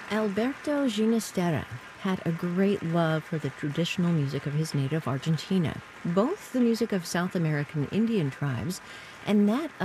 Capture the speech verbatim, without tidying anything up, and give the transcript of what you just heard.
Alberto Ginastera had a great love for the traditional music of his native Argentina, both the music of South American Indian tribes and that